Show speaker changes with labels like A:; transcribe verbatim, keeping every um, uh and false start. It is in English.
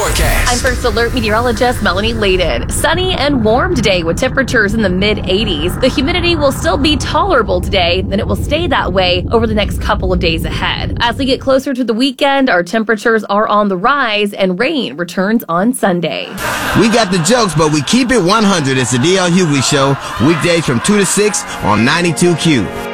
A: forecast.
B: I'm First Alert meteorologist Melanie Layden. Sunny and warm today with temperatures in the mid eighties. The humidity will still be tolerable today, and it will stay that way over the next couple of days ahead. As we get closer to the weekend, our temperatures are on the rise and rain returns on Sunday.
C: We got the jokes, but we keep it one hundred. It's the D L Hughley Show, weekdays from two to six on ninety-two Q.